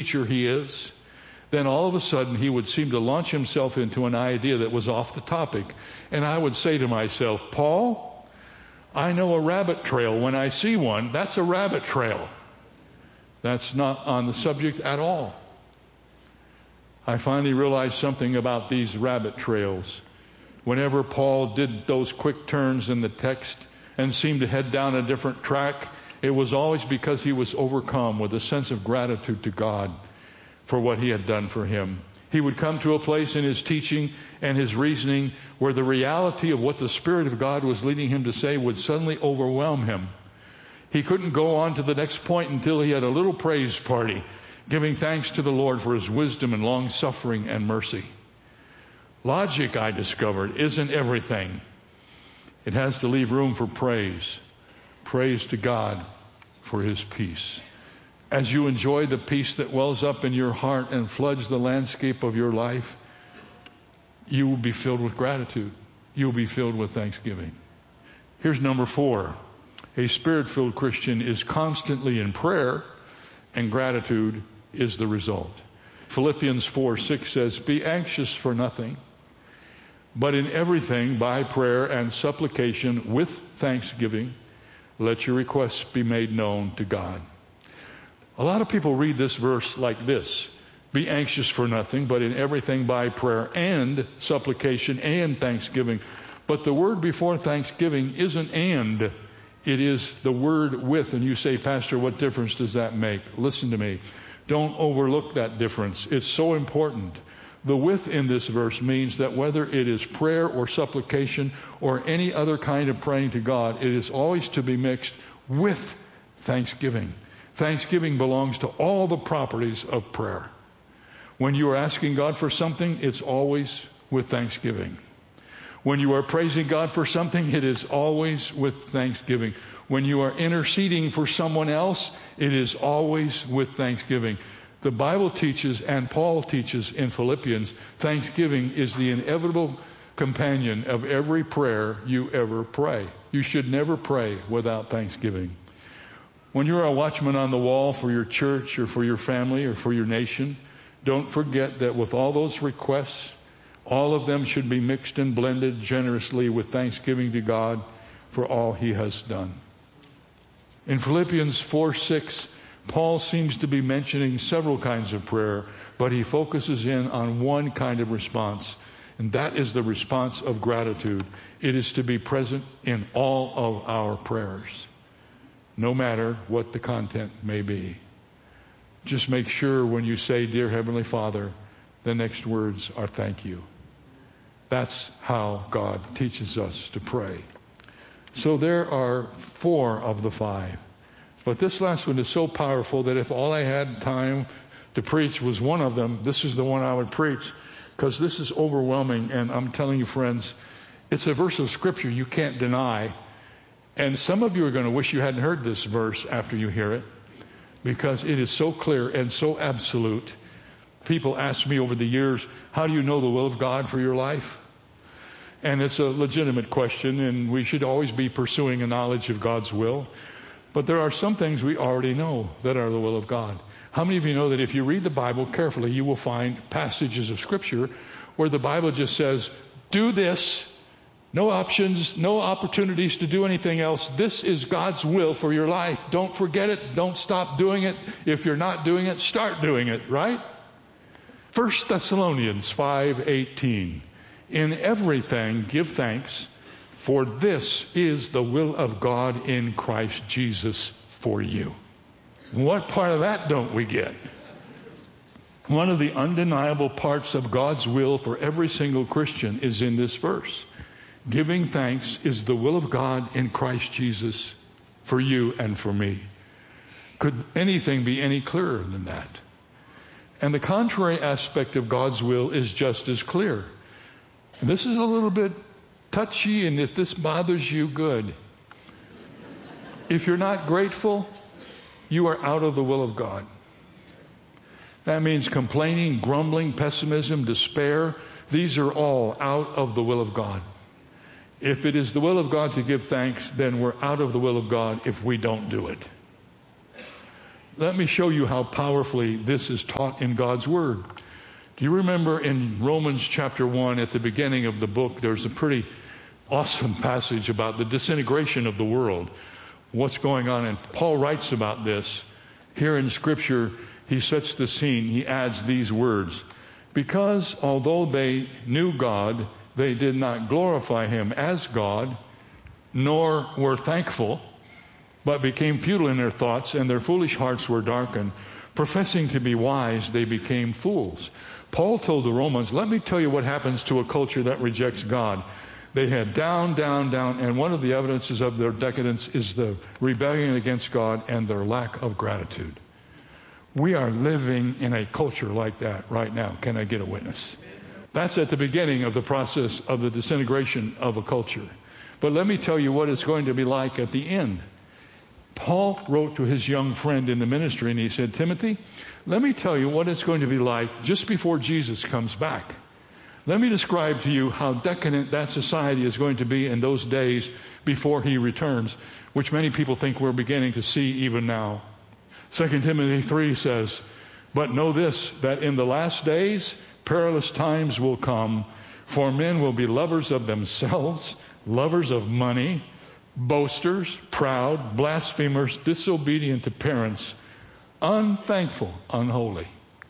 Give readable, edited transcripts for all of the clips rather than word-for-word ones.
teacher he is, then all of a sudden he would seem to launch himself into an idea that was off the topic. And I would say to myself, Paul, I know a rabbit trail. When I see one, that's a rabbit trail. That's not on the subject at all. I finally realized something about these rabbit trails. Whenever Paul did those quick turns in the text and seemed to head down a different track, it was always because he was overcome with a sense of gratitude to God for what he had done for him. He would come to a place in his teaching and his reasoning where the reality of what the Spirit of God was leading him to say would suddenly overwhelm him. He couldn't go on to the next point until he had a little praise party, giving thanks to the Lord for his wisdom and long-suffering and mercy. Logic, I discovered, isn't everything. It has to leave room for praise. Praise to God for his peace. As you enjoy the peace that wells up in your heart and floods the landscape of your life, you will be filled with gratitude. You will be filled with thanksgiving. Here's number 4. A Spirit-filled Christian is constantly in prayer, and gratitude is the result. Philippians 4:6 says, "Be anxious for nothing, but in everything by prayer and supplication with thanksgiving, let your requests be made known to God." A lot of people read this verse like this: be anxious for nothing, but in everything by prayer and supplication and thanksgiving. But the word before thanksgiving isn't and, it is the word with. And you say, Pastor, what difference does that make? Listen to me. Don't overlook that difference. It's so important. The with in this verse means that whether it is prayer or supplication or any other kind of praying to God, it is always to be mixed with thanksgiving. Thanksgiving belongs to all the properties of prayer. When you are asking God for something, it's always with thanksgiving. When you are praising God for something, it is always with thanksgiving. When you are interceding for someone else, it is always with thanksgiving. The Bible teaches, and Paul teaches in Philippians, thanksgiving is the inevitable companion of every prayer you ever pray. You should never pray without thanksgiving. When you're a watchman on the wall for your church or for your family or for your nation, don't forget that with all those requests, all of them should be mixed and blended generously with thanksgiving to God for all he has done. In Philippians 4:6, Paul seems to be mentioning several kinds of prayer, but he focuses in on one kind of response, and that is the response of gratitude. It is to be present in all of our prayers, no matter what the content may be. Just make sure when you say, Dear Heavenly Father, the next words are thank you. That's how God teaches us to pray. So there are 4 of the 5. But this last one is so powerful that if all I had time to preach was one of them, this is the one I would preach, because this is overwhelming. And I'm telling you, friends, it's a verse of Scripture you can't deny. And some of you are going to wish you hadn't heard this verse after you hear it, because it is so clear and so absolute. People ask me over the years, how do you know the will of God for your life? And it's a legitimate question, and we should always be pursuing a knowledge of God's will. But there are some things we already know that are the will of God. How many of you know that if you read the Bible carefully, you will find passages of Scripture where the Bible just says, do this, no options, no opportunities to do anything else. This is God's will for your life. Don't forget it. Don't stop doing it. If you're not doing it, start doing it, right? 1 Thessalonians 5:18. In everything give thanks, for this is the will of God in Christ Jesus for you. What part of that don't we get? One of the undeniable parts of God's will for every single Christian is in this verse. Giving thanks is the will of God in Christ Jesus for you and for me. Could anything be any clearer than that? And the contrary aspect of God's will is just as clear. And this is a little bit touchy, and if this bothers you, good. If you're not grateful, you are out of the will of God. That means complaining, grumbling, pessimism, despair. These are all out of the will of God. If it is the will of God to give thanks, then we're out of the will of God if we don't do it. Let me show you how powerfully this is taught in God's Word. Do you remember in Romans chapter 1 at the beginning of the book, there's a pretty awesome passage about the disintegration of the world, what's going on, and Paul writes about this. Here in Scripture, he sets the scene. He adds these words, because although they knew God, they did not glorify him as God, nor were thankful, but became futile in their thoughts, and their foolish hearts were darkened. Professing to be wise, they became fools. Paul told the Romans, let me tell you what happens to a culture that rejects God. They had down, down, down, and one of the evidences of their decadence is the rebellion against God and their lack of gratitude. We are living in a culture like that right now. Can I get a witness? That's at the beginning of the process of the disintegration of a culture. But let me tell you what it's going to be like at the end. Paul wrote to his young friend in the ministry, and he said, Timothy, let me tell you what it's going to be like just before Jesus comes back. Let me describe to you how decadent that society is going to be in those days before he returns, which many people think we're beginning to see even now. 2 Timothy 3 says, but know this, that in the last days perilous times will come, for men will be lovers of themselves, lovers of money, boasters, proud, blasphemers, disobedient to parents, unthankful, unholy.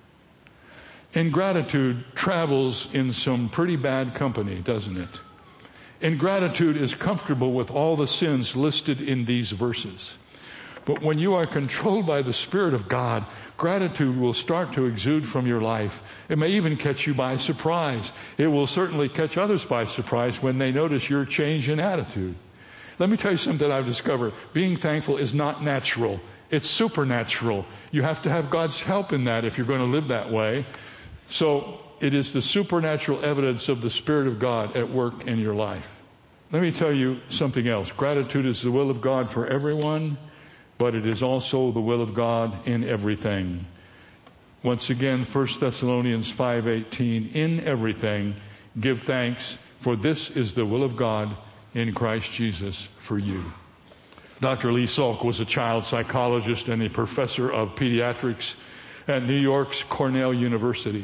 Ingratitude travels in some pretty bad company, doesn't it? Ingratitude is comfortable with all the sins listed in these verses. But when you are controlled by the Spirit of God, gratitude will start to exude from your life. It may even catch you by surprise. It will certainly catch others by surprise when they notice your change in attitude. Let me tell you something I've discovered. Being thankful is not natural. It's supernatural. You have to have God's help in that if you're going to live that way. So it is the supernatural evidence of the Spirit of God at work in your life. Let me tell you something else. Gratitude is the will of God for everyone, but it is also the will of God in everything. Once again, 1 Thessalonians 5:18, in everything give thanks, for this is the will of God in Christ Jesus for you. Dr. Lee Salk was a child psychologist and a professor of pediatrics at New York's Cornell University.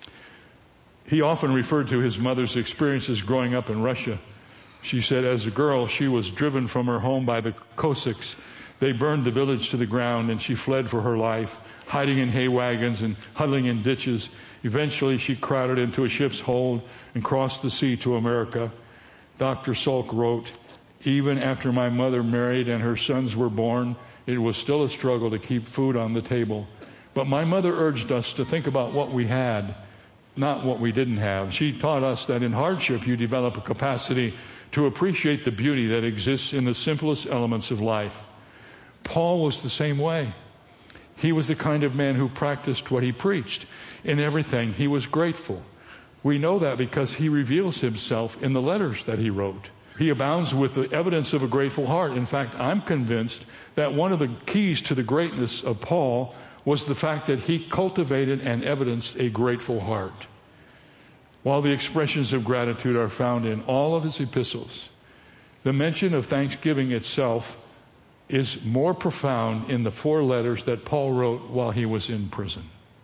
He often referred to his mother's experiences growing up in Russia. She said, as a girl, she was driven from her home by the Cossacks. They burned the village to the ground, and she fled for her life, hiding in hay wagons and huddling in ditches. Eventually, she crowded into a ship's hold and crossed the sea to America. Dr. Salk wrote, even after my mother married and her sons were born, it was still a struggle to keep food on the table. But my mother urged us to think about what we had, not what we didn't have. She taught us that in hardship, you develop a capacity to appreciate the beauty that exists in the simplest elements of life. Paul was the same way. He was the kind of man who practiced what he preached. In everything, he was grateful. We know that because he reveals himself in the letters that he wrote. He abounds with the evidence of a grateful heart. In fact, I'm convinced that one of the keys to the greatness of Paul was the fact that he cultivated and evidenced a grateful heart. While the expressions of gratitude are found in all of his epistles, the mention of thanksgiving itself is more profound in the 4 letters that Paul wrote while he was in prison.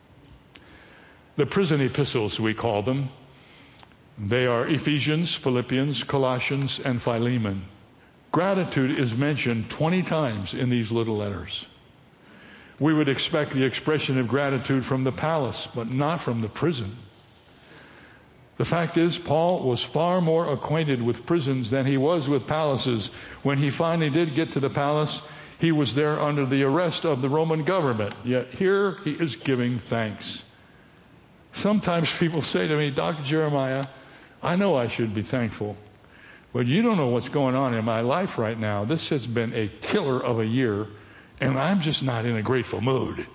The prison epistles, we call them. They are Ephesians, Philippians, Colossians, and Philemon. Gratitude is mentioned 20 times in these little letters. We would expect the expression of gratitude from the palace, but not from the prison. The fact is, Paul was far more acquainted with prisons than he was with palaces. When he finally did get to the palace, he was there under the arrest of the Roman government. Yet here he is giving thanks. Sometimes people say to me, Dr. Jeremiah, I know I should be thankful, but you don't know what's going on in my life right now. This has been a killer of a year, and I'm just not in a grateful mood.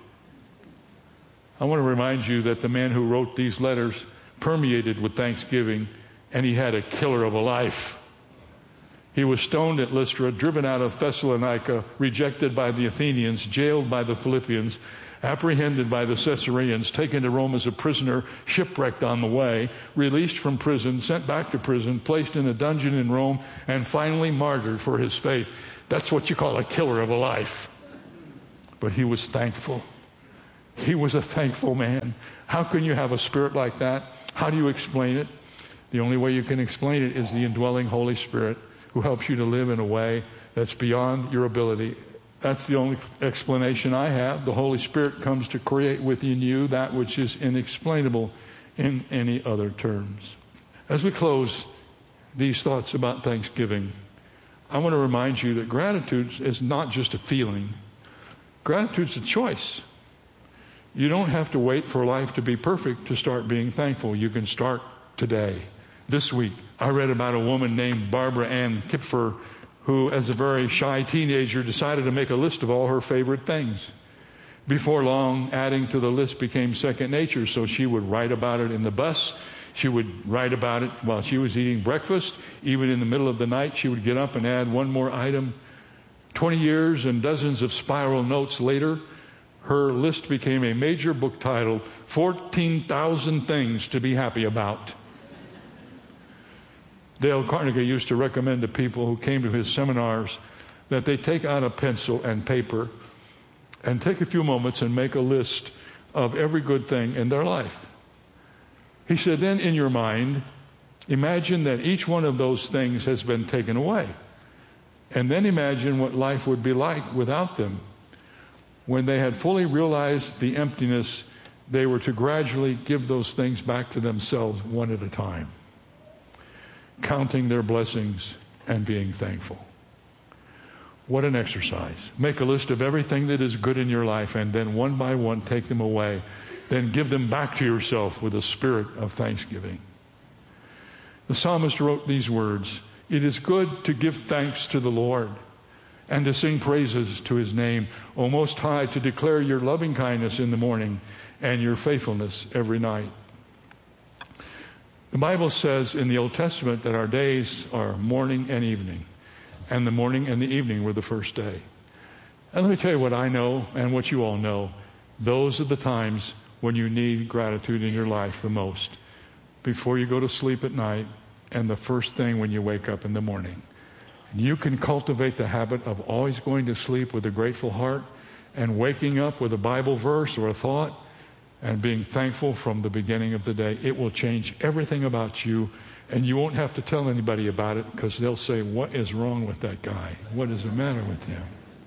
I want to remind you that the man who wrote these letters permeated with thanksgiving, and he had a killer of a life. He was stoned at Lystra, driven out of Thessalonica, rejected by the Athenians, jailed by the Philippians, apprehended by the Caesareans, taken to Rome as a prisoner, shipwrecked on the way, released from prison, sent back to prison, placed in a dungeon in Rome, and finally martyred for his faith. That's what you call a killer of a life. but he was thankful. He was a thankful man. How can you have a spirit like that? How do you explain it? The only way you can explain it is the indwelling Holy Spirit who helps you to live in a way that's beyond your ability. That's the only explanation I have. The Holy Spirit comes to create within you that which is inexplainable in any other terms. As we close these thoughts about Thanksgiving, I want to remind you that gratitude is not just a feeling. Gratitude's a choice. You don't have to wait for life to be perfect to start being thankful. You can start today. This week, I read about a woman named Barbara Ann Kipfer who, as a very shy teenager, decided to make a list of all her favorite things. Before long, adding to the list became second nature, so she would write about it in the bus. She would write about it while she was eating breakfast. Even in the middle of the night, she would get up and add one more item. 20 years and dozens of spiral notes later, her list became a major book titled 14,000 Things to Be Happy About. Dale Carnegie used to recommend to people who came to his seminars that they take out a pencil and paper and take a few moments and make a list of every good thing in their life. He said, then in your mind, imagine that each one of those things has been taken away. And then imagine what life would be like without them. When they had fully realized the emptiness, they were to gradually give those things back to themselves one at a time, counting their blessings and being thankful. What an exercise. Make a list of everything that is good in your life and then one by one take them away. Then give them back to yourself with a spirit of thanksgiving. The psalmist wrote these words, "It is good to give thanks to the Lord and to sing praises to his name, O Most High, to declare your loving kindness in the morning and your faithfulness every night." The Bible says in the Old Testament that our days are morning and evening, and the morning and the evening were the first day. And let me tell you what I know and what you all know. Those are the times when you need gratitude in your life the most. Before you go to sleep at night and the first thing when you wake up in the morning. You can cultivate the habit of always going to sleep with a grateful heart and waking up with a Bible verse or a thought and being thankful from the beginning of the day. It will change everything about you, and you won't have to tell anybody about it because they'll say, what is wrong with that guy? What is the matter with him?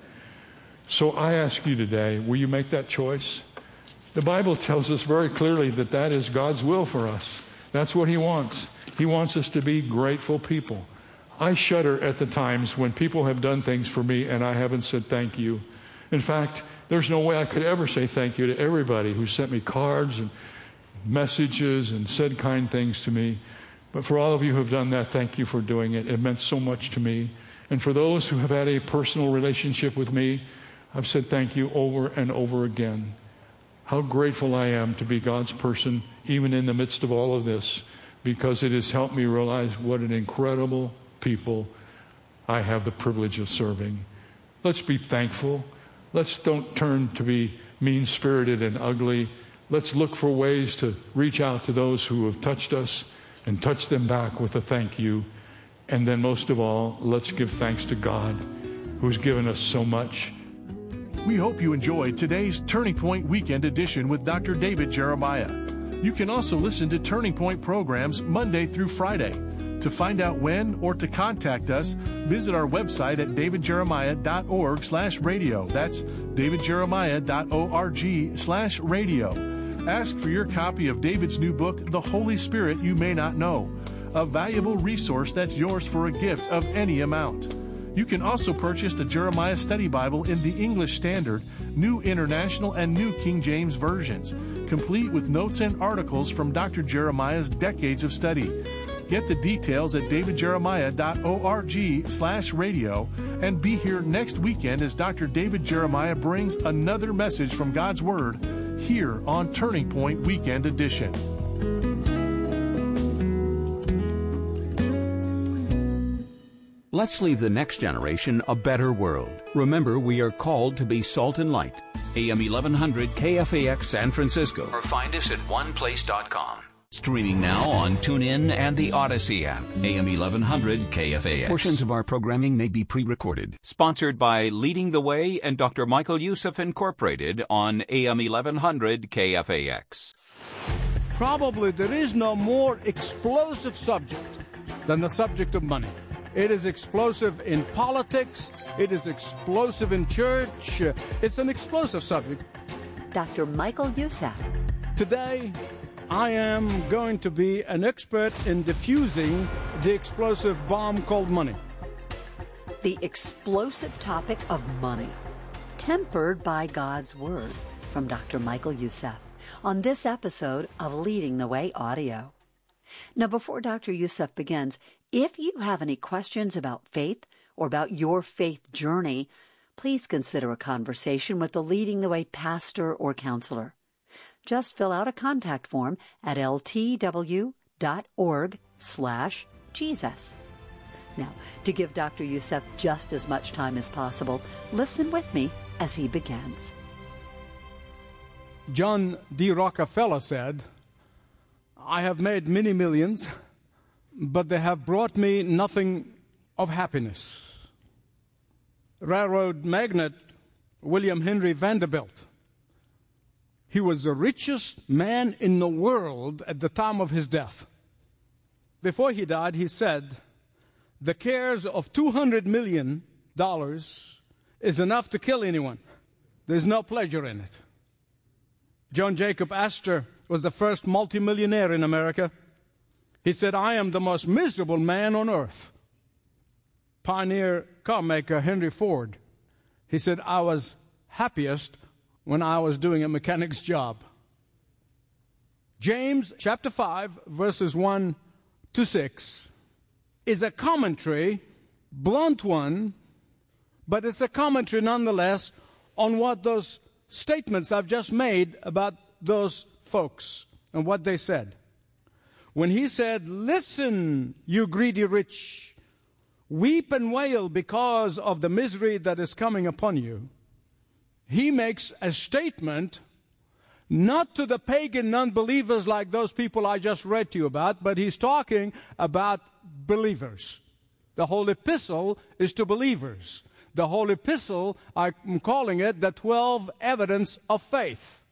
So I ask you today, will you make that choice? The Bible tells us very clearly that that is God's will for us. That's what he wants. He wants us to be grateful people. I shudder at the times when people have done things for me and I haven't said thank you. In fact, there's no way I could ever say thank you to everybody who sent me cards and messages and said kind things to me. But for all of you who have done that, thank you for doing it. It meant so much to me. And for those who have had a personal relationship with me, I've said thank you over and over again. How grateful I am to be God's person, even in the midst of all of this, because it has helped me realize what an incredible people I have the privilege of serving. Let's be thankful. Let's don't turn to be mean-spirited and ugly. Let's look for ways to reach out to those who have touched us and touch them back with a thank you. And then most of all, let's give thanks to God who's given us so much. We hope you enjoyed today's Turning Point Weekend Edition with Dr. David Jeremiah. You can also listen to Turning Point programs Monday through Friday. To find out when or to contact us, visit our website at davidjeremiah.org/radio. That's davidjeremiah.org/radio. Ask for your copy of David's new book, The Holy Spirit You May Not Know, a valuable resource that's yours for a gift of any amount. You can also purchase the Jeremiah Study Bible in the English Standard, New International, and New King James versions, complete with notes and articles from Dr. Jeremiah's decades of study. Get the details at davidjeremiah.org/radio and be here next weekend as Dr. David Jeremiah brings another message from God's Word here on Turning Point Weekend Edition. Let's leave the next generation a better world. Remember, we are called to be salt and light. AM 1100 KFAX San Francisco. Or find us at oneplace.com. Streaming now on TuneIn and the Odyssey app. AM 1100 KFAX. Portions of our programming may be pre-recorded. Sponsored by Leading the Way and Dr. Michael Youssef Incorporated on AM 1100 KFAX. Probably there is no more explosive subject than the subject of money. It is explosive in politics. It is explosive in church. It's an explosive subject. Dr. Michael Youssef. Today, I am going to be an expert in diffusing the explosive bomb called money. The explosive topic of money, tempered by God's Word, from Dr. Michael Youssef, on this episode of Leading the Way Audio. Now, before Dr. Youssef begins, if you have any questions about faith or about your faith journey, please consider a conversation with the Leading the Way pastor or counselor. Just fill out a contact form at ltw.org/Jesus. Now, to give Dr. Youssef just as much time as possible, listen with me as he begins. John D. Rockefeller said, "I have made many millions, but they have brought me nothing of happiness." Railroad magnate William Henry Vanderbilt, he was the richest man in the world at the time of his death. Before he died, he said, "The cares of $200 million is enough to kill anyone. There's no pleasure in it." John Jacob Astor was the first multimillionaire in America. He said, "I am the most miserable man on earth." Pioneer car maker Henry Ford, he said, "I was happiest when I was doing a mechanic's job." James chapter 5, verses 1 to 6 is a commentary, blunt one, but it's a commentary nonetheless on what those statements I've just made about those folks and what they said. When he said, "Listen, you greedy rich, weep and wail because of the misery that is coming upon you," he makes a statement not to the pagan non-believers like those people I just read to you about, but he's talking about believers. The whole epistle is to believers. The whole epistle, I'm calling it the 12 evidence of faith.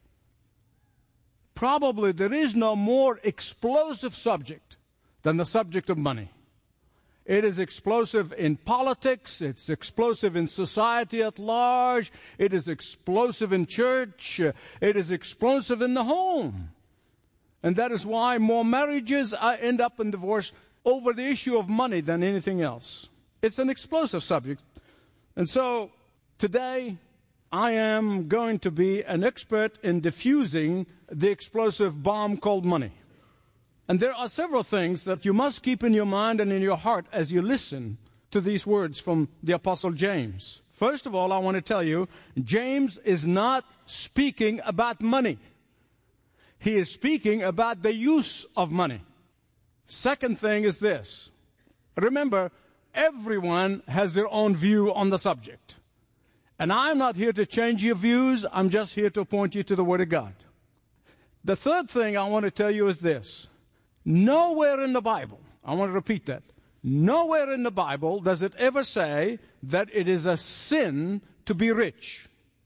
Probably there is no more explosive subject than the subject of money. It is explosive in politics. It's explosive in society at large. It is explosive in church. It is explosive in the home. And that is why more marriages end up in divorce over the issue of money than anything else. It's an explosive subject. And so today I am going to be an expert in diffusing the explosive bomb called money. And there are several things that you must keep in your mind and in your heart as you listen to these words from the Apostle James. First of all, I want to tell you, James is not speaking about money. He is speaking about the use of money. Second thing is this. Remember, everyone has their own view on the subject. And I'm not here to change your views. I'm just here to point you to the Word of God. The third thing I want to tell you is this. Nowhere in the Bible, I want to repeat that, nowhere in the Bible does it ever say that it is a sin to be rich.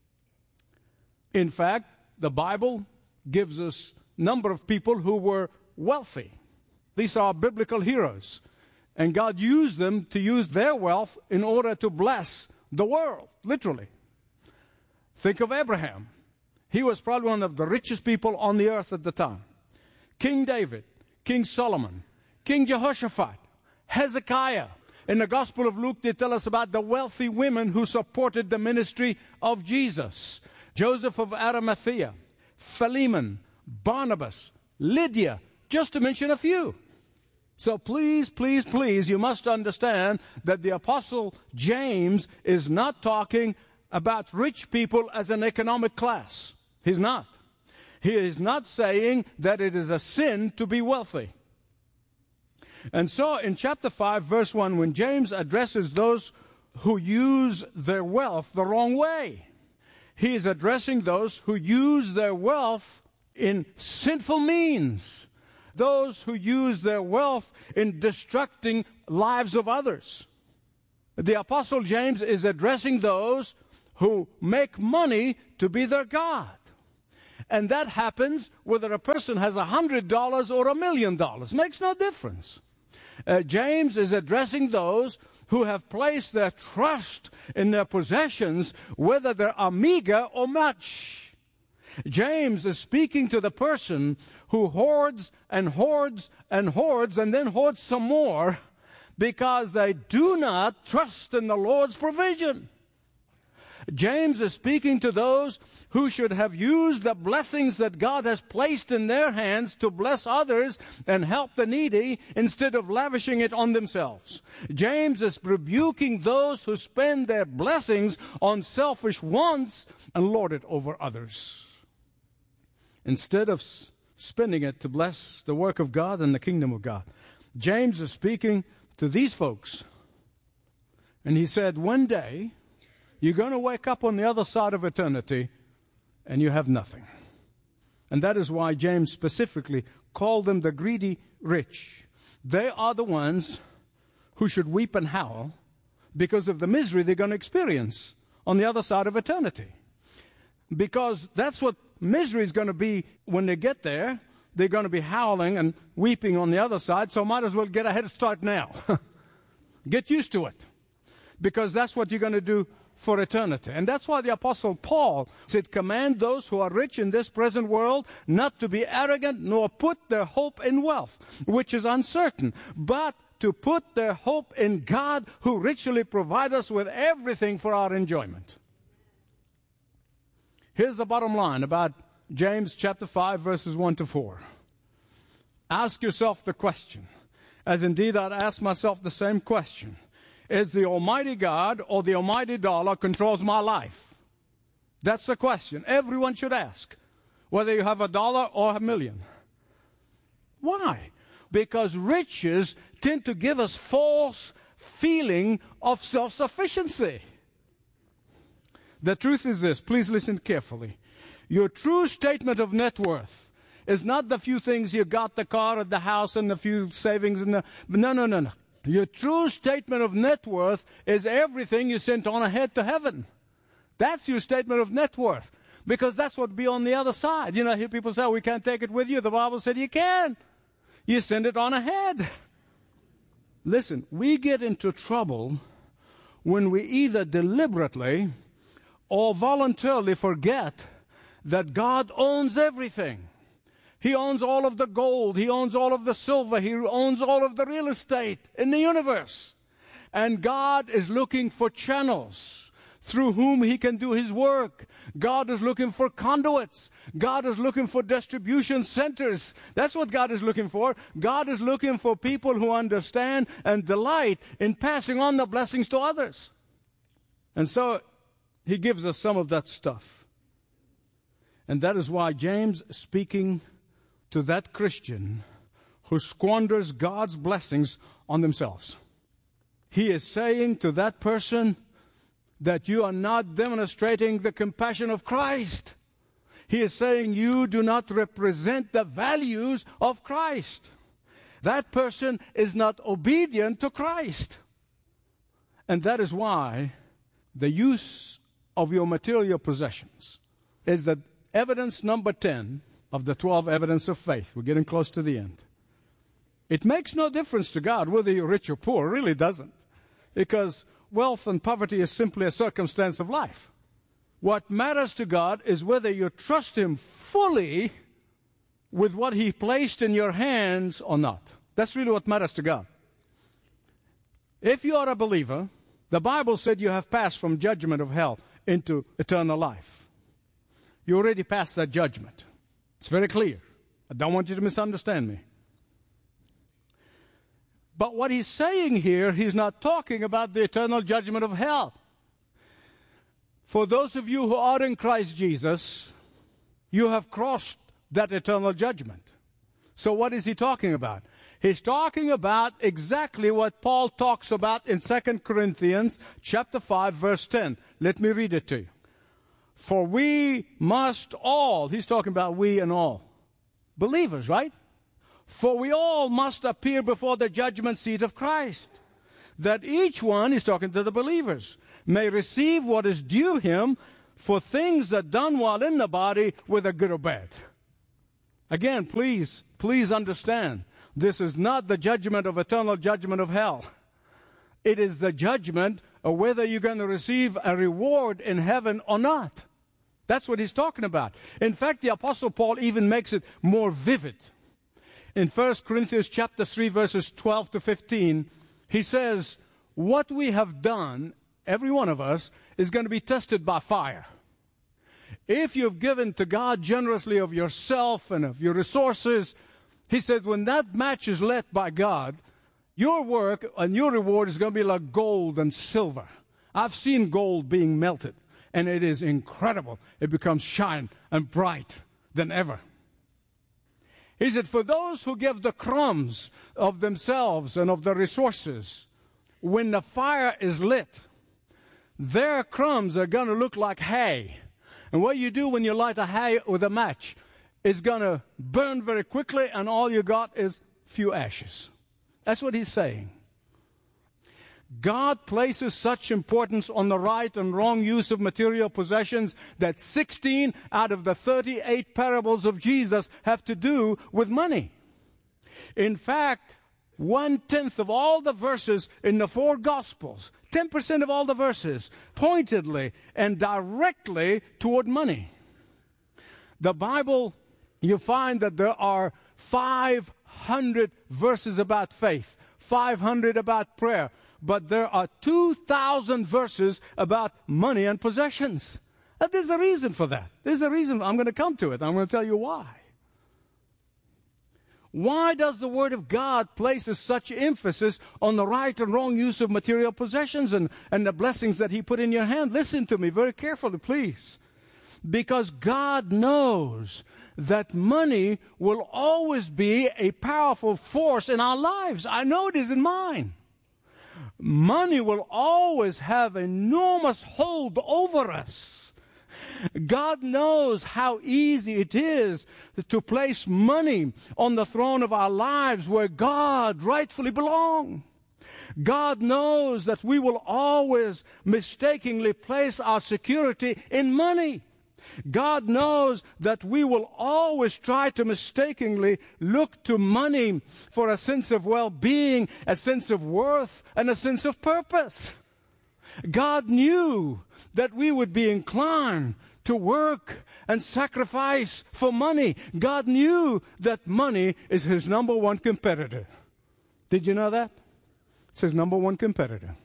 In fact, the Bible gives us a number of people who were wealthy. These are biblical heroes. And God used them to use their wealth in order to bless the world, literally. Think of Abraham. He was probably one of the richest people on the earth at the time. King David, King Solomon, King Jehoshaphat, Hezekiah. In the Gospel of Luke, they tell us about the wealthy women who supported the ministry of Jesus. Joseph of Arimathea, Philemon, Barnabas, Lydia, just to mention a few. So please, please, please, you must understand that the Apostle James is not talking about rich people as an economic class. He's not. He is not saying that it is a sin to be wealthy. And so in chapter 5, verse 1, when James addresses those who use their wealth the wrong way, he is addressing those who use their wealth in sinful means. those who use their wealth in destructing lives of others. The Apostle James is addressing those who make money to be their God. And that happens whether a person has $100 or $1 million. Makes no difference. James is addressing those who have placed their trust in their possessions, whether they're meager or much. James is speaking to the person who hoards and hoards and hoards and then hoards some more because they do not trust in the Lord's provision. James is speaking to those who should have used the blessings that God has placed in their hands to bless others and help the needy instead of lavishing it on themselves. James is rebuking those who spend their blessings on selfish wants and lord it over others, instead of spending it to bless the work of God and the kingdom of God. James is speaking to these folks, and he said, one day, you're going to wake up on the other side of eternity and you have nothing. And that is why James specifically called them the greedy rich. They are the ones who should weep and howl because of the misery they're going to experience on the other side of eternity. Because that's what misery is going to be when they get there. They're going to be howling and weeping on the other side, so might as well get a head start now. Get used to it. Because that's what you're going to do for eternity. And that's why the Apostle Paul said, command those who are rich in this present world not to be arrogant nor put their hope in wealth, which is uncertain, but to put their hope in God, who richly provides us with everything for our enjoyment. Here's the bottom line about James chapter 5, verses 1 to 4. Ask yourself the question, as indeed I'd ask myself the same question. Is the Almighty God or the almighty dollar controls my life? That's the question everyone should ask, whether you have $1 or $1 million. Why? Because riches tend to give us false feeling of self-sufficiency. The truth is this, please listen carefully. Your true statement of net worth is not the few things you got, the car and the house and the few savings and no. Your true statement of net worth is everything you sent on ahead to heaven. That's your statement of net worth. Because that's what will be on the other side. You know, here people say, we can't take it with you. The Bible said you can. You send it on ahead. Listen, we get into trouble when we either deliberately or voluntarily forget that God owns everything. He owns all of the gold. He owns all of the silver. He owns all of the real estate in the universe. And God is looking for channels through whom He can do His work. God is looking for conduits. God is looking for distribution centers. That's what God is looking for. God is looking for people who understand and delight in passing on the blessings to others. And so He gives us some of that stuff. And that is why James, speaking to that Christian who squanders God's blessings on themselves, he is saying to that person that you are not demonstrating the compassion of Christ. He is saying you do not represent the values of Christ. That person is not obedient to Christ. And that is why the use of your material possessions is the evidence number 10 of the 12 evidence of faith. We're getting close to the end. It makes no difference to God whether you're rich or poor. It really doesn't. Because wealth and poverty is simply a circumstance of life. What matters to God is whether you trust Him fully with what He placed in your hands or not. That's really what matters to God. If you are a believer, the Bible said you have passed from judgment of hell into eternal life. You already passed that judgment. It's very clear. I don't want you to misunderstand me. But what he's saying here, he's not talking about the eternal judgment of hell. For those of you who are in Christ Jesus, you have crossed that eternal judgment. So what is he talking about? He's talking about exactly what Paul talks about in 2 Corinthians chapter 5, verse 10. Let me read it to you. For we must all, he's talking about we and all, believers, right? For we all must appear before the judgment seat of Christ, that each one," he's talking to the believers, "may receive what is due him for things that done while in the body, whether good or bad." Again, please understand, this is not the judgment of eternal judgment of hell. It is the judgment of whether you're going to receive a reward in heaven or not. That's what he's talking about. In fact, the Apostle Paul even makes it more vivid. In 1 Corinthians chapter 3, verses 12 to 15, he says, what we have done, every one of us, is going to be tested by fire. If you've given to God generously of yourself and of your resources, he said, when that match is lit by God, your work and your reward is going to be like gold and silver. I've seen gold being melted, and it is incredible. It becomes shine and bright than ever. He said, for those who give the crumbs of themselves and of their resources, when the fire is lit, their crumbs are going to look like hay. And what you do when you light a hay with a match is going to burn very quickly, and all you got is few ashes. That's what he's saying. God places such importance on the right and wrong use of material possessions that 16 out of the 38 parables of Jesus have to do with money. In fact, 1/10 of all the verses in the 4 Gospels, 10% of all the verses, pointedly and directly toward money. The Bible, you find that there are 500 verses about faith, 500 about prayer, but there are 2,000 verses about money and possessions. There's a reason for that. There's a reason. I'm going to come to it. I'm going to tell you why. Why does the Word of God place such emphasis on the right and wrong use of material possessions and the blessings that He put in your hand? Listen to me very carefully, please. Because God knows that money will always be a powerful force in our lives. I know it is in mine. Money will always have enormous hold over us. God knows how easy it is to place money on the throne of our lives where God rightfully belongs. God knows that we will always mistakenly place our security in money. God knows that we will always try to mistakenly look to money for a sense of well-being, a sense of worth, and a sense of purpose. God knew that we would be inclined to work and sacrifice for money. God knew that money is His number one competitor. Did you know that? It's His number one competitor.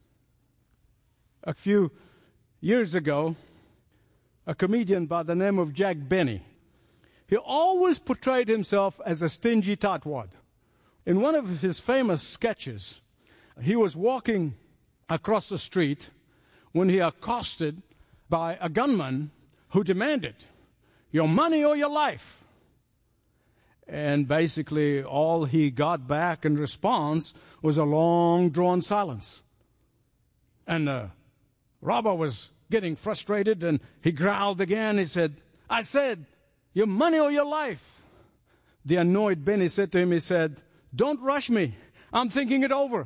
A few years ago, a comedian by the name of Jack Benny, he always portrayed himself as a stingy tightwad. In one of his famous sketches, he was walking across the street when he accosted by a gunman who demanded, your money or your life. And basically all he got back in response was a long drawn silence. And the robber was getting frustrated, and he growled again. He said, I said, your money or your life. The annoyed Benny said to him, he said, don't rush me. I'm thinking it over.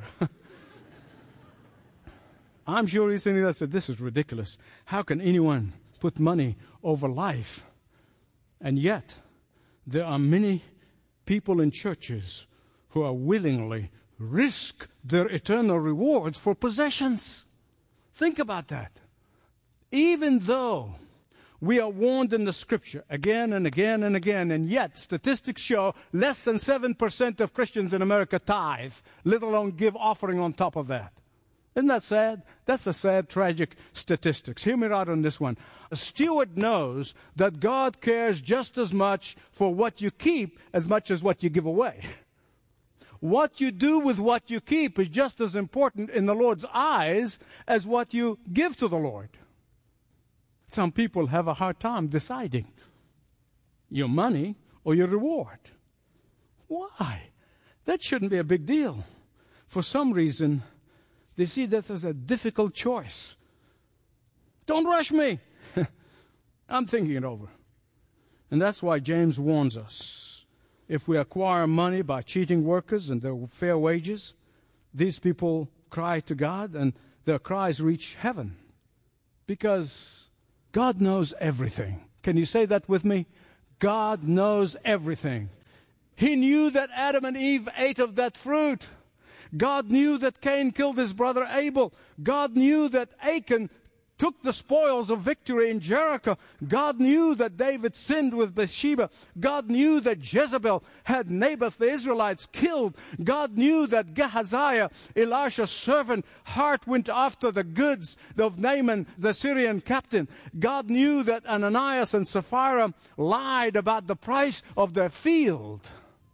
I'm sure he's thinking that. Said, this is ridiculous. How can anyone put money over life? And yet, there are many people in churches who are willingly risk their eternal rewards for possessions. Think about that. Even though we are warned in the Scripture again and again and again, and yet statistics show less than 7% of Christians in America tithe, let alone give offering on top of that. Isn't that sad? That's a sad, tragic statistics. Hear me right on this one. A steward knows that God cares just as much for what you keep as much as what you give away. What you do with what you keep is just as important in the Lord's eyes as what you give to the Lord. Some people have a hard time deciding your money or your reward. Why? That shouldn't be a big deal. For some reason, they see that as a difficult choice. Don't rush me. I'm thinking it over. And that's why James warns us if we acquire money by cheating workers and their fair wages, these people cry to God and their cries reach heaven. Because God knows everything. Can you say that with me? God knows everything. He knew that Adam and Eve ate of that fruit. God knew that Cain killed his brother Abel. God knew that Achan took the spoils of victory in Jericho. God knew that David sinned with Bathsheba. God knew that Jezebel had Naboth the Israelites killed. God knew that Gehazi, Elisha's servant, heart went after the goods of Naaman, the Syrian captain. God knew that Ananias and Sapphira lied about the price of their field.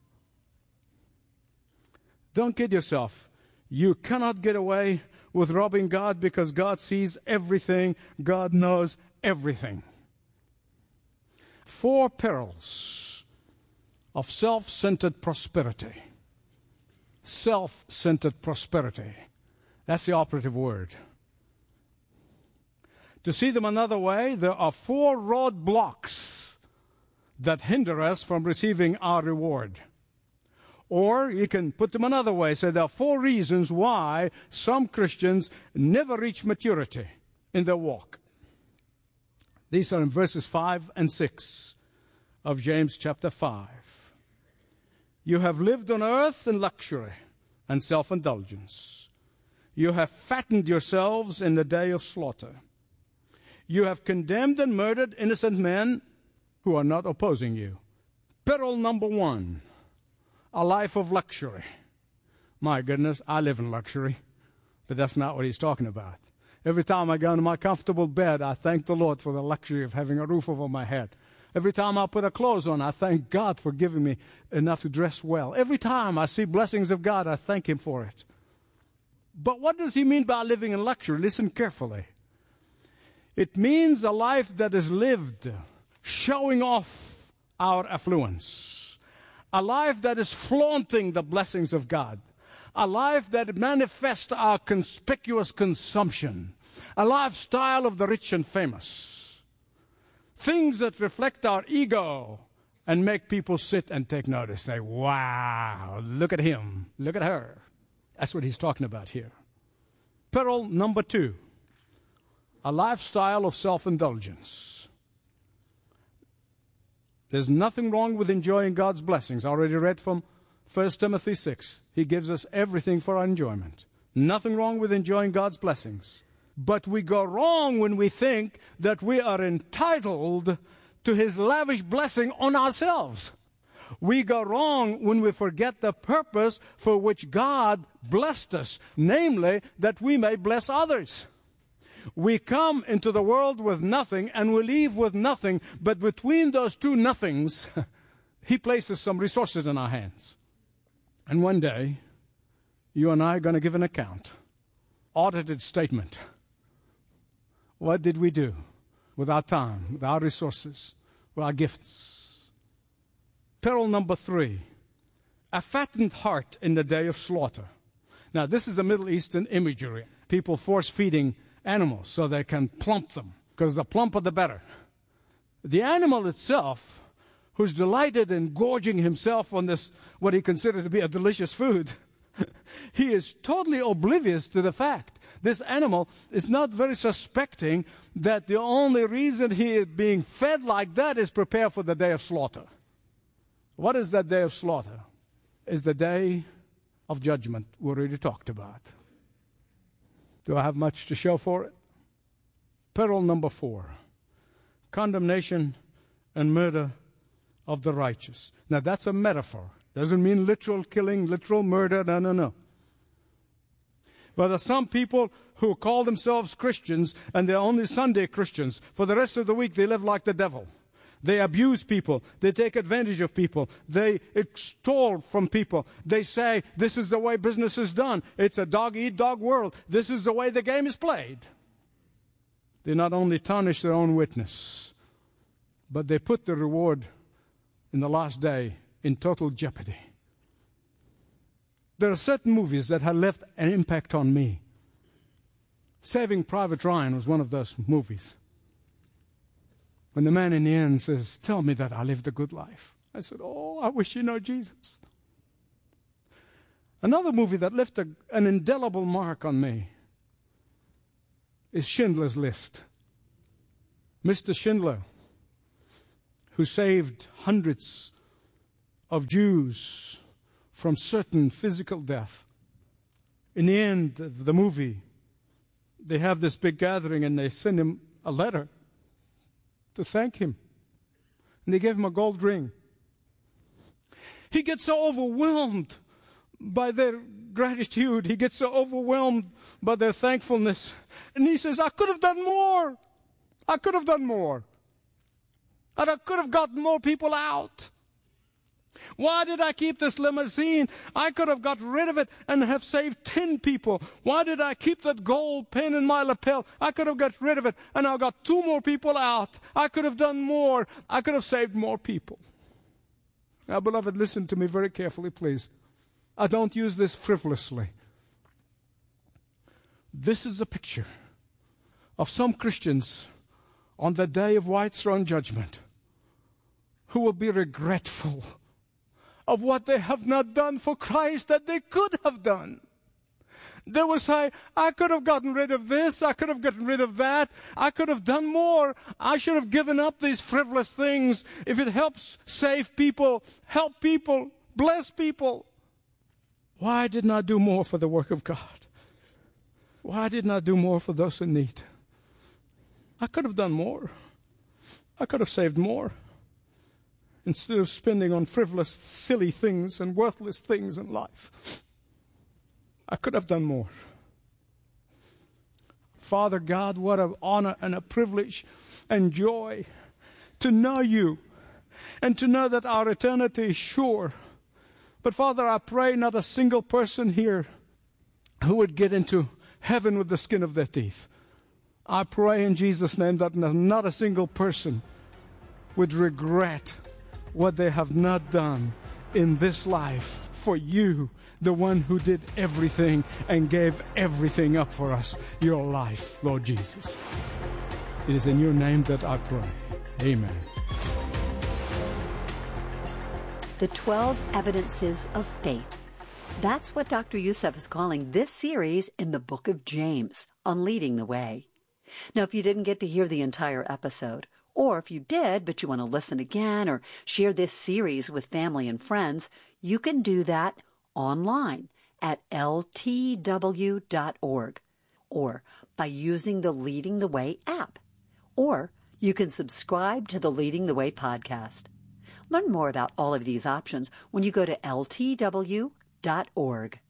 Don't kid yourself. You cannot get away with robbing God because God sees everything. God knows everything. 4 perils of self-centered prosperity. Self-centered prosperity. That's the operative word. To see them another way, there are 4 roadblocks that hinder us from receiving our reward. Or you can put them another way. Say there are 4 reasons why some Christians never reach maturity in their walk. These are in verses 5 and 6 of James chapter 5. You have lived on earth in luxury and self-indulgence. You have fattened yourselves in the day of slaughter. You have condemned and murdered innocent men who are not opposing you. Peril number 1. A life of luxury. My goodness, I live in luxury, but that's not what he's talking about. Every time I go into my comfortable bed, I thank the Lord for the luxury of having a roof over my head. Every time I put a clothes on, I thank God for giving me enough to dress well. Every time I see blessings of God, I thank Him for it. But what does he mean by living in luxury? Listen carefully. It means a life that is lived showing off our affluence. A life that is flaunting the blessings of God. A life that manifests our conspicuous consumption. A lifestyle of the rich and famous. Things that reflect our ego and make people sit and take notice. Say, wow, look at him, look at her. That's what he's talking about here. Peril number 2. A lifestyle of self-indulgence. There's nothing wrong with enjoying God's blessings. I already read from 1 Timothy 6. He gives us everything for our enjoyment. Nothing wrong with enjoying God's blessings. But we go wrong when we think that we are entitled to His lavish blessing on ourselves. We go wrong when we forget the purpose for which God blessed us, namely that we may bless others. We come into the world with nothing and we leave with nothing, but between those 2 nothings, He places some resources in our hands. And one day, you and I are going to give an account, audited statement. What did we do with our time, with our resources, with our gifts? Peril number 3, a fattened heart in the day of slaughter. Now, this is a Middle Eastern imagery. People force-feeding animals so they can plump them, because the plumper the better. The animal itself, who's delighted in gorging himself on this, what he considered to be a delicious food, he is totally oblivious to the fact. This animal is not very suspecting that the only reason he is being fed like that is prepare for the day of slaughter. What is that day of slaughter? It's the day of judgment we already talked about. Do I have much to show for it? Peril number 4, condemnation and murder of the righteous. Now that's a metaphor. Doesn't mean literal killing, literal murder. No. But there are some people who call themselves Christians and they're only Sunday Christians. For the rest of the week they live like the devil. They abuse people. They take advantage of people. They extort from people. They say, this is the way business is done. It's a dog-eat-dog world. This is the way the game is played. They not only tarnish their own witness, but they put the reward in the last day in total jeopardy. There are certain movies that have left an impact on me. Saving Private Ryan was one of those movies. When the man in the end says, tell me that I lived a good life. I said, oh, I wish you know Jesus. Another movie that left an indelible mark on me is Schindler's List. Mr. Schindler, who saved hundreds of Jews from certain physical death. In the end of the movie, they have this big gathering and they send him a letter to thank him. And they gave him a gold ring. He gets so overwhelmed by their gratitude. He gets so overwhelmed by their thankfulness. And he says, I could have done more. I could have done more. And I could have gotten more people out. Why did I keep this limousine? I could have got rid of it and have saved 10 people. Why did I keep that gold pin in my lapel? I could have got rid of it and I got 2 more people out. I could have done more. I could have saved more people. Now, beloved, listen to me very carefully, please. I don't use this frivolously. This is a picture of some Christians on the day of white throne judgment who will be regretful of what they have not done for Christ that they could have done. They will say, I could have gotten rid of this, I could have gotten rid of that, I could have done more, I should have given up these frivolous things. If it helps save people, help people, bless people, why didn't I do more for the work of God? Why didn't I do more for those in need? I could have done more. I could have saved more. Instead of spending on frivolous, silly things and worthless things in life, I could have done more. Father God, what an honor and a privilege and joy to know you and to know that our eternity is sure. But Father, I pray not a single person here who would get into heaven with the skin of their teeth. I pray in Jesus' name that not a single person would regret what they have not done in this life for you, the one who did everything and gave everything up for us, your life, Lord Jesus. It is in your name that I pray. Amen. The 12 Evidences of Faith. That's what Dr. Youssef is calling this series in the book of James on Leading the Way. Now, if you didn't get to hear the entire episode, or if you did, but you want to listen again or share this series with family and friends, you can do that online at ltw.org or by using the Leading the Way app. Or you can subscribe to the Leading the Way podcast. Learn more about all of these options when you go to ltw.org.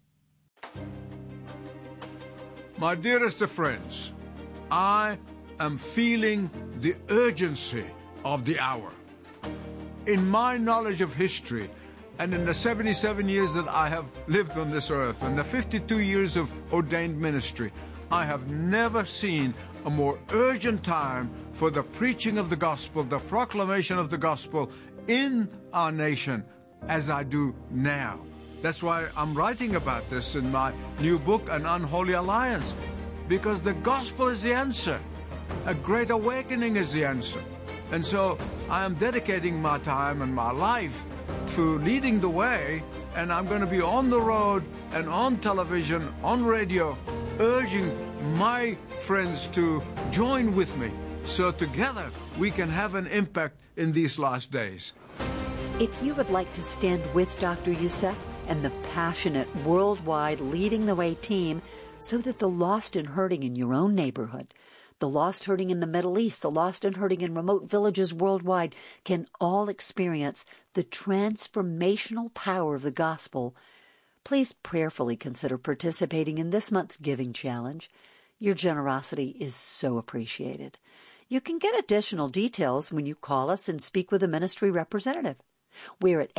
My dearest of friends, I am feeling the urgency of the hour. In my knowledge of history, and in the 77 years that I have lived on this earth, and the 52 years of ordained ministry, I have never seen a more urgent time for the preaching of the gospel, the proclamation of the gospel in our nation as I do now. That's why I'm writing about this in my new book, An Unholy Alliance, because the gospel is the answer. A great awakening is the answer. And so I am dedicating my time and my life to leading the way, and I'm going to be on the road and on television, on radio, urging my friends to join with me so together we can have an impact in these last days. If you would like to stand with Dr. Youssef and the passionate worldwide Leading the Way team so that the lost and hurting in your own neighborhood, the lost hurting in the Middle East, the lost and hurting in remote villages worldwide can all experience the transformational power of the gospel, please prayerfully consider participating in this month's Giving Challenge. Your generosity is so appreciated. You can get additional details when you call us and speak with a ministry representative. We're at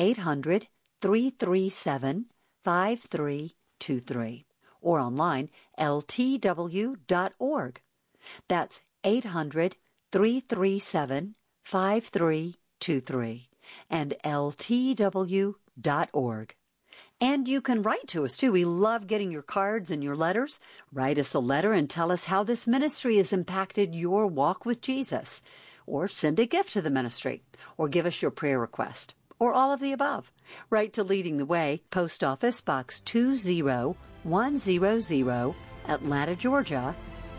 800-337-5323 or online, ltw.org. That's 800-337-5323 and ltw.org. And you can write to us, too. We love getting your cards and your letters. Write us a letter and tell us how this ministry has impacted your walk with Jesus. Or send a gift to the ministry. Or give us your prayer request. or all of the above. Write to Leading the Way, Post Office Box 20100, Atlanta, Georgia,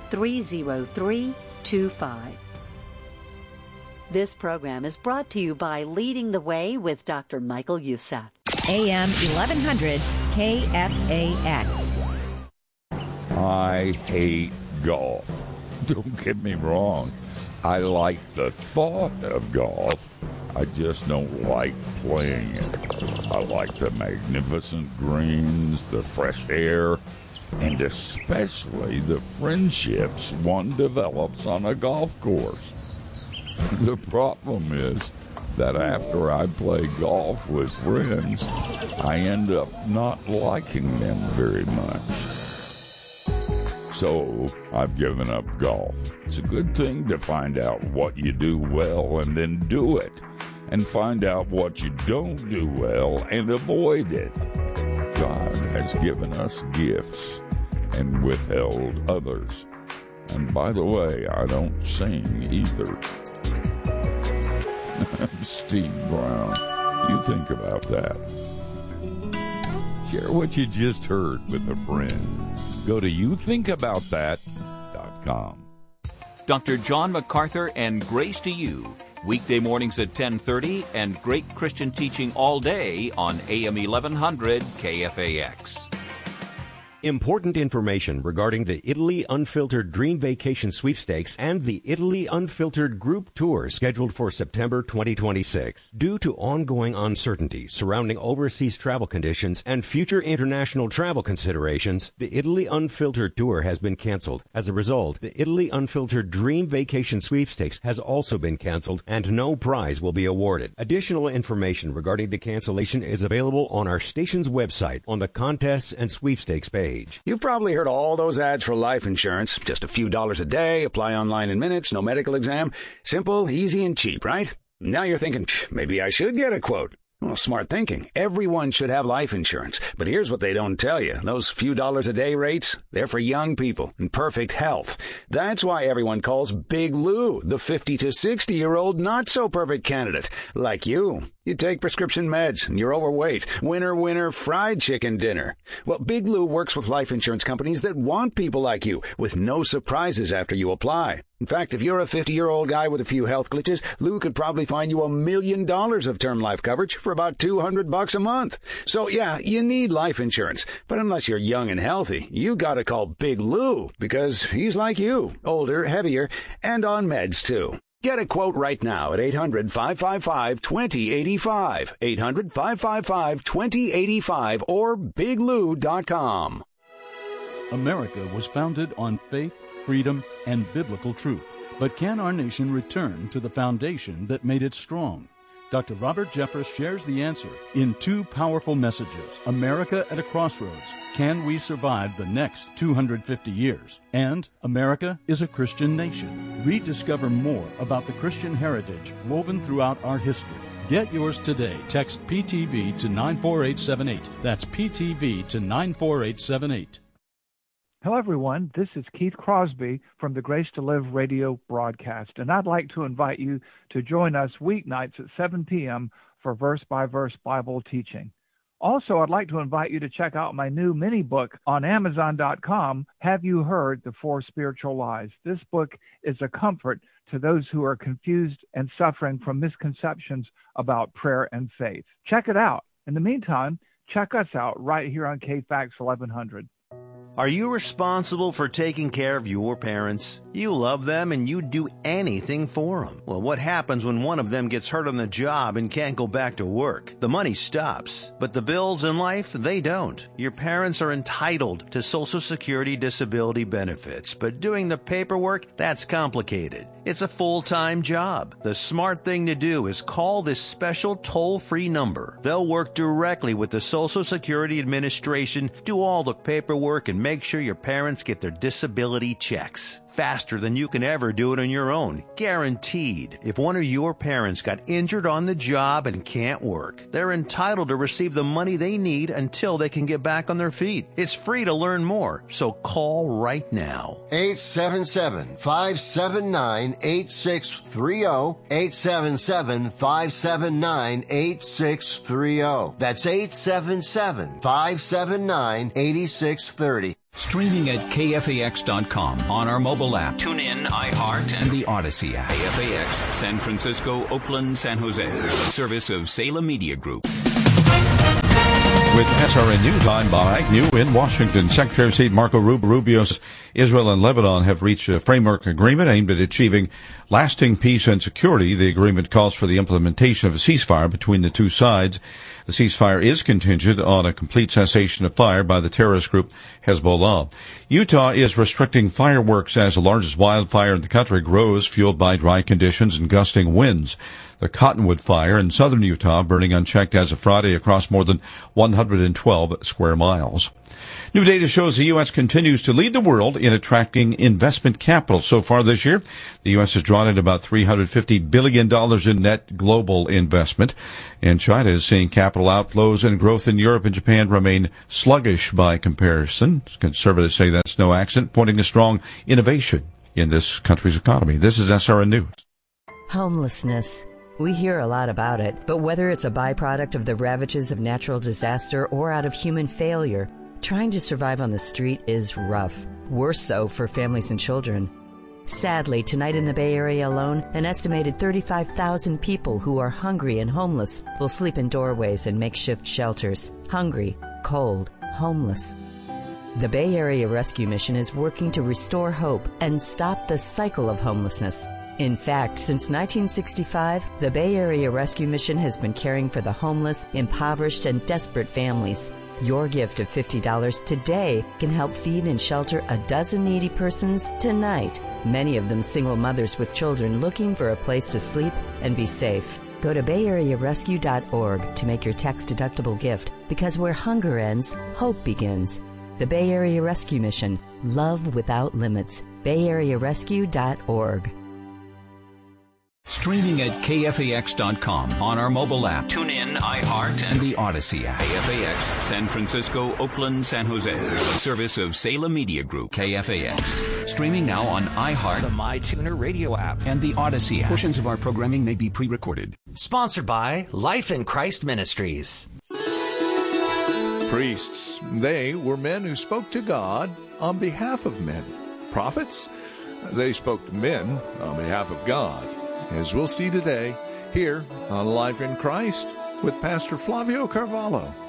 30325. This program is brought to you by Leading the Way with Dr. Michael Youssef. AM 1100 KFAX. I hate golf. Don't get me wrong. I like the thought of golf. I just don't like playing it. I like the magnificent greens, the fresh air, and especially the friendships one develops on a golf course. The problem is that after I play golf with friends, I end up not liking them very much. So I've given up golf. It's a good thing to find out what you do well and then do it, and find out what you don't do well and avoid it. God has given us gifts and withheld others. And by the way, I don't sing either. Steve Brown, you think about that. Share what you just heard with a friend. Go to youthinkaboutthat.com. Dr. John MacArthur and Grace to You, weekday mornings at 10:30, and great Christian teaching all day on AM 1100 KFAX. Important information regarding the Italy Unfiltered Dream Vacation Sweepstakes and the Italy Unfiltered Group Tour scheduled for September 2026. Due to ongoing uncertainty surrounding overseas travel conditions and future international travel considerations, the Italy Unfiltered Tour has been canceled. As a result, the Italy Unfiltered Dream Vacation Sweepstakes has also been canceled and no prize will be awarded. Additional information regarding the cancellation is available on our station's website on the Contests and Sweepstakes page. You've probably heard all those ads for life insurance. Just a few dollars a day, apply online in minutes, no medical exam. Simple, easy, and cheap, right? Now you're thinking, maybe I should get a quote. Well, smart thinking. Everyone should have life insurance. But here's what they don't tell you. Those few dollars a day rates, they're for young people in perfect health. That's why everyone calls Big Lou the 50 to 60-year-old not-so-perfect candidate. Like you. You take prescription meds and you're overweight. Winner, winner, fried chicken dinner. Well, Big Lou works with life insurance companies that want people like you with no surprises after you apply. In fact, if you're a 50-year-old guy with a few health glitches, Lou could probably find you $1 million of term life coverage for about $200 a month. So yeah, you need life insurance. But unless you're young and healthy, you gotta call Big Lou because he's like you, older, heavier, and on meds too. Get a quote right now at 800-555-2085, 800-555-2085, or biglou.com. America was founded on faith, freedom, and biblical truth. But can our nation return to the foundation that made it strong? Dr. Robert Jeffress shares the answer in two powerful messages, America at a Crossroads. Can we survive the next 250 years? And America is a Christian nation. Rediscover more about the Christian heritage woven throughout our history. Get yours today. Text PTV to 94878. That's PTV to 94878. Hello, everyone. This is Keith Crosby from the Grace to Live radio broadcast, and I'd like to invite you to join us weeknights at 7 p.m. for verse-by-verse Bible teaching. Also, I'd like to invite you to check out my new mini book on Amazon.com, Have You Heard the Four Spiritual Lies? This book is a comfort to those who are confused and suffering from misconceptions about prayer and faith. Check it out. In the meantime, check us out right here on KFAX 1100. Are you responsible for taking care of your parents? You love them and you'd do anything for them. Well, what happens when one of them gets hurt on the job and can't go back to work? The money stops, but the bills in life, they don't. Your parents are entitled to Social Security disability benefits, but doing the paperwork, that's complicated. It's a full-time job. The smart thing to do is call this special toll-free number. They'll work directly with the Social Security Administration, do all the paperwork, and make sure your parents get their disability checks. faster than you can ever do it on your own. Guaranteed. If one of your parents got injured on the job and can't work, they're entitled to receive the money they need until they can get back on their feet. It's free to learn more, so call right now. 877-579-8630. 877-579-8630. That's 877-579-8630. Streaming at KFAX.com on our mobile app. Tune in, iHeart, and the Odyssey app. KFAX, San Francisco, Oakland, San Jose. A service of Salem Media Group. With SRN News, I'm Bob Agnew in Washington. Secretary of State Marco Rubio's Israel and Lebanon have reached a framework agreement aimed at achieving lasting peace and security. The agreement calls for the implementation of a ceasefire between the two sides. The ceasefire is contingent on a complete cessation of fire by the terrorist group Hezbollah. Utah is restricting fireworks as the largest wildfire in the country grows, fueled by dry conditions and gusting winds. The Cottonwood Fire in southern Utah burning unchecked as of Friday across more than 112 square miles. New data shows the U.S. continues to lead the world in attracting investment capital. So far this year, the U.S. has drawn in about $350 billion in net global investment. And China is seeing capital outflows, and growth in Europe and Japan remain sluggish by comparison. Conservatives say that's no accident, pointing to strong innovation in this country's economy. This is SRN News. Homelessness. We hear a lot about it, but whether it's a byproduct of the ravages of natural disaster or out of human failure, trying to survive on the street is rough. Worse so for families and children. Sadly, tonight in the Bay Area alone, an estimated 35,000 people who are hungry and homeless will sleep in doorways and makeshift shelters. Hungry, cold, homeless. The Bay Area Rescue Mission is working to restore hope and stop the cycle of homelessness. In fact, since 1965, the Bay Area Rescue Mission has been caring for the homeless, impoverished, and desperate families. Your gift of $50 today can help feed and shelter a dozen needy persons tonight, many of them single mothers with children looking for a place to sleep and be safe. Go to bayarearescue.org to make your tax-deductible gift, because where hunger ends, hope begins. The Bay Area Rescue Mission. Love without limits. bayarearescue.org. Streaming at KFAX.com on our mobile app. Tune in, iHeart, and the Odyssey app. KFAX, San Francisco, Oakland, San Jose. A service of Salem Media Group. KFAX. Streaming now on iHeart, the MyTuner radio app, and the Odyssey app. Portions of our programming may be pre-recorded. Sponsored by Life in Christ Ministries. Priests, they were men who spoke to God on behalf of men. Prophets, they spoke to men on behalf of God. As we'll see today, here on Life in Christ with Pastor Flavio Carvalho.